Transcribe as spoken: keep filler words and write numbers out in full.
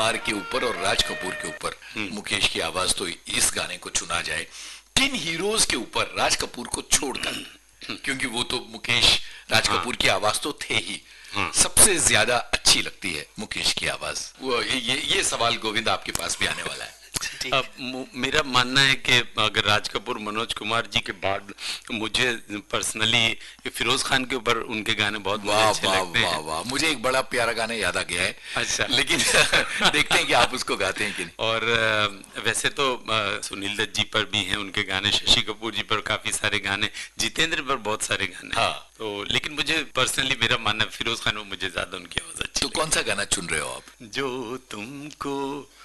कुमार के ऊपर और राज कपूर के ऊपर मुकेश की आवाज तो इस गाने को चुना जाए, किन हीरोज के ऊपर राज कपूर को छोड़कर, क्योंकि वो तो मुकेश राज कपूर की आवाज तो थे ही, सबसे ज्यादा अच्छी लगती है मुकेश की आवाज? वो ये ये सवाल गोविंद आपके पास भी आने वाला है। अब मेरा मानना है कि अगर राज कपूर मुकेश कुमार जी के बाद मुझे पर्सनली फिरोज खान के ऊपर उनके गाने बहुत वाह अच्छे वाह लगते वाह हैं। वाह, मुझे एक बड़ा प्यारा गाना याद आ गया है। अच्छा, लेकिन देखते हैं कि आप उसको गाते हैं कि नहीं। और अ, वैसे तो अ, सुनील दत्त जी पर भी हैं उनके गाने, शशि कपूर जी पर काफी सारे गाने, जितेंद्र पर बहुत सारे गाने। हाँ। तो लेकिन मुझे पर्सनली मेरा मानना है फिरोज खान में मुझे ज्यादा उनकी आवाज अच्छी तो कौन सा गाना चुन रहे हो आप? जो तुमको